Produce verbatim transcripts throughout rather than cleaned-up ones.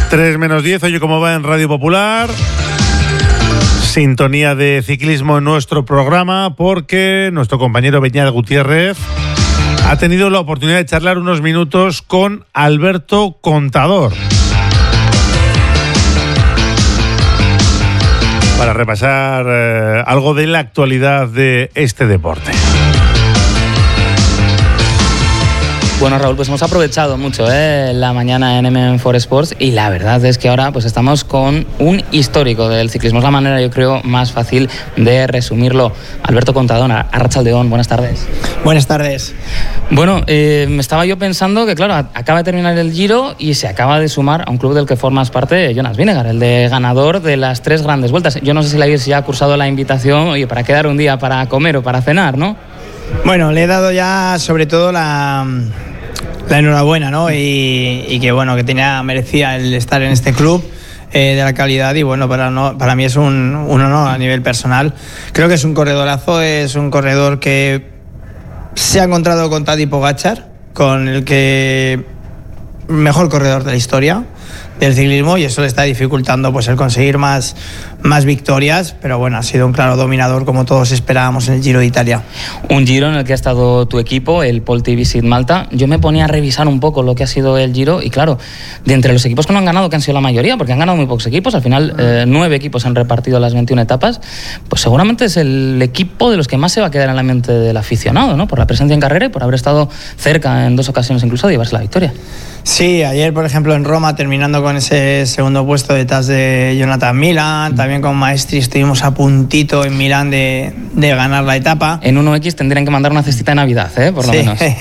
tres menos diez, oye cómo va en Radio Popular. Sintonía de ciclismo en nuestro programa porque nuestro compañero Beñat Gutiérrez ha tenido la oportunidad de charlar unos minutos con Alberto Contador para repasar eh, algo de la actualidad de este deporte. Bueno, Raúl, pues hemos aprovechado mucho ¿eh? la mañana en M M cuatro Sports y la verdad es que ahora pues estamos con un histórico del ciclismo. Es la manera, yo creo, más fácil de resumirlo. Alberto Contador, Arratsaldeon, buenas tardes. Buenas tardes. Bueno, eh, me estaba yo pensando que, claro, acaba de terminar el Giro y se acaba de sumar a un club del que formas parte, Jonas Vingegaard, el de ganador de las tres grandes vueltas. Yo no sé si le habéis ya cursado la invitación, oye, para quedar un día para comer o para cenar, ¿no? Bueno, le he dado ya sobre todo la... la enhorabuena, ¿no? Y, y que bueno, que tenía, merecía el estar en este club eh, de la calidad y bueno, para, no, para mí es un, un honor a nivel personal. Creo que es un corredorazo, es un corredor que se ha encontrado con Tadej Pogačar, con el que mejor corredor de la historia del ciclismo, y eso le está dificultando pues el conseguir más, más victorias, pero bueno, ha sido un claro dominador como todos esperábamos en el Giro de Italia. Un Giro en el que ha estado tu equipo, el Polti Visit Malta. Yo me ponía a revisar un poco lo que ha sido el Giro y claro, de entre los equipos que no han ganado, que han sido la mayoría, porque han ganado muy pocos equipos, al final eh, nueve equipos han repartido las veintiuna etapas, pues seguramente es el equipo de los que más se va a quedar en la mente del aficionado, ¿no? Por la presencia en carrera y por haber estado cerca en dos ocasiones incluso de llevarse la victoria. Sí, ayer por ejemplo en Roma, terminando con ese segundo puesto detrás de Jonathan Milan, también con Maestri estuvimos a puntito en Milán de, de ganar la etapa. En uno equis tendrían que mandar una cestita de Navidad, ¿eh? Por lo sí. menos.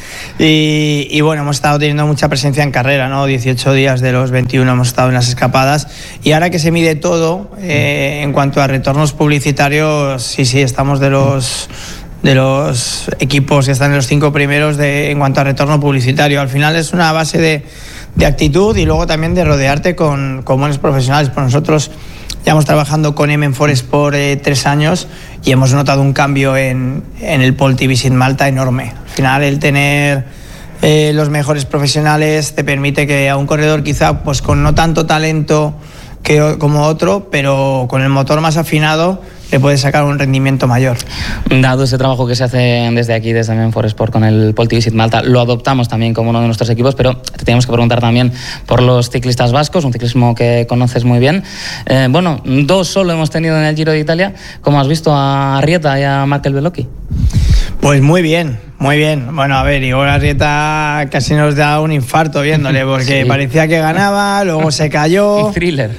y, y bueno, hemos estado teniendo mucha presencia en carrera, ¿no? dieciocho días de los veintiuno hemos estado en las escapadas y ahora que se mide todo, eh, en cuanto a retornos publicitarios, sí, sí, estamos de los... de los equipos que están en los cinco primeros de, en cuanto a retorno publicitario. Al final es una base de, de actitud y luego también de rodearte con, con buenos profesionales. Por nosotros llevamos trabajando con M M cuatro Sport eh, tres años y hemos notado un cambio en, en el Polti Visit Malta enorme. Al final el tener eh, los mejores profesionales te permite que a un corredor quizá pues con no tanto talento que, como otro, pero con el motor más afinado, le puede sacar un rendimiento mayor. Dado ese trabajo que se hace desde aquí, desde M M cuatro Sport con el Polti Visit Malta, lo adoptamos también como uno de nuestros equipos, pero te teníamos que preguntar también por los ciclistas vascos, un ciclismo que conoces muy bien. Eh, bueno, dos solo hemos tenido en el Giro de Italia. ¿Cómo has visto a Arrieta y a Markel Bellocchi? Pues muy bien, muy bien. Bueno, a ver, Igor Arrieta casi nos da un infarto viéndole, porque sí, parecía que ganaba, luego se cayó. Un thriller.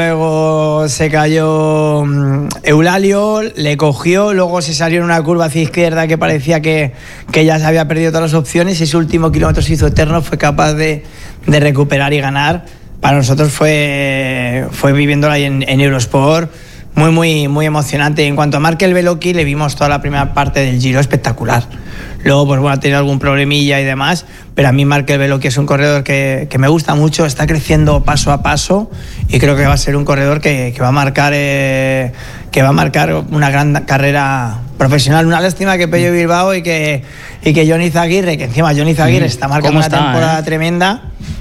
Luego se cayó um, Eulalio, le cogió, luego se salió en una curva hacia izquierda que parecía que, que ya se había perdido todas las opciones y ese último kilómetro se hizo eterno, fue capaz de, de recuperar y ganar. Para nosotros fue, fue viviéndolo ahí en, en Eurosport. Muy, muy, muy emocionante. En cuanto a Markel Bellocchi, le vimos toda la primera parte del Giro espectacular. Luego, pues bueno, ha tenido algún problemilla y demás, pero a mí Markel Bellocchi es un corredor que, que me gusta mucho, está creciendo paso a paso y creo que va a ser un corredor que, que va a marcar eh, que va a marcar una gran carrera profesional. Una lástima que Pello Bilbao y que, y que Johnny Zaguirre, que encima Johnny Zaguirre está marcando una temporada eh? tremenda,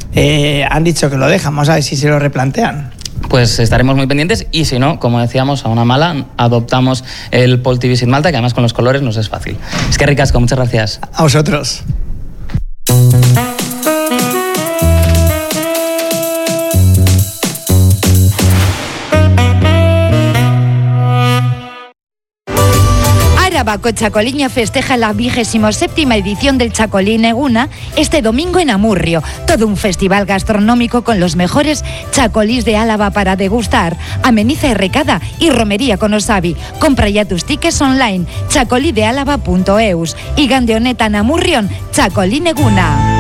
eh, han dicho que lo dejan. Vamos a ver si se lo replantean. Pues estaremos muy pendientes y si no, como decíamos, a una mala adoptamos el Polti Visit Malta, que además con los colores nos es fácil. Es que ricasco, muchas gracias. A vosotros. Arabako Txakoliña festeja la vigésimo séptima edición del Txakolin Eguna este domingo en Amurrio. Todo un festival gastronómico con los mejores txakolís de Álava para degustar. Ameniza y recada y romería con Osabi. Compra ya tus tickets online txakolidealava punto eus. Igande honetan Amurrion Txakolin Eguna.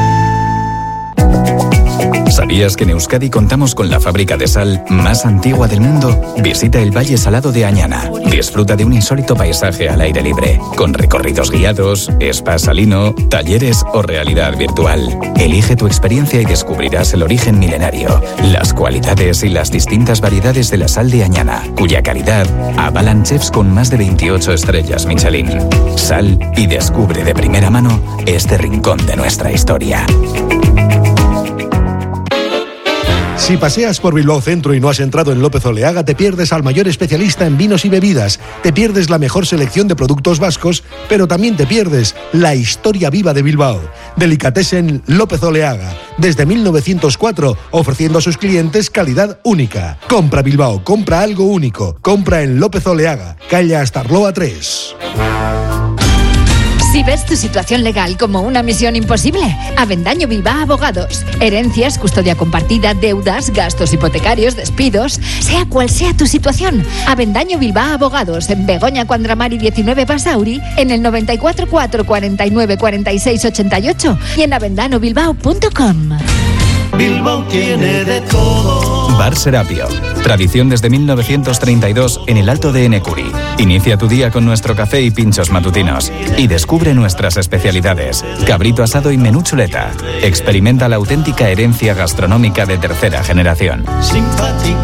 ¿Sabías que en Euskadi contamos con la fábrica de sal más antigua del mundo? Visita el Valle Salado de Añana. Disfruta de un insólito paisaje al aire libre, con recorridos guiados, spa salino, talleres o realidad virtual. Elige tu experiencia y descubrirás el origen milenario, las cualidades y las distintas variedades de la sal de Añana, cuya calidad avalan chefs con más de veintiocho estrellas Michelin. Sal y descubre de primera mano este rincón de nuestra historia. Si paseas por Bilbao Centro y no has entrado en López Oleaga, te pierdes al mayor especialista en vinos y bebidas, te pierdes la mejor selección de productos vascos, pero también te pierdes la historia viva de Bilbao. Delicatessen López Oleaga, desde mil novecientos cuatro, ofreciendo a sus clientes calidad única. Compra Bilbao, compra algo único, compra en López Oleaga, calle Astarloa tres. Si ves tu situación legal como una misión imposible, Avendaño Bilbao Abogados. Herencias, custodia compartida, deudas, gastos hipotecarios, despidos, sea cual sea tu situación. Avendaño Bilbao Abogados, en Begoña Cuandramari diecinueve Basauri, en el noventa y cuatro cuatro cuarenta y nueve cuarenta y seis ochenta y ocho y en avendano bilbao punto com. Bilbao tiene de todo. Bar Serapio. Tradición desde mil novecientos treinta y dos en el Alto de Enecuri. Inicia tu día con nuestro café y pinchos matutinos. Y descubre nuestras especialidades. Cabrito asado y menú chuleta. Experimenta la auténtica herencia gastronómica de tercera generación. Simpática.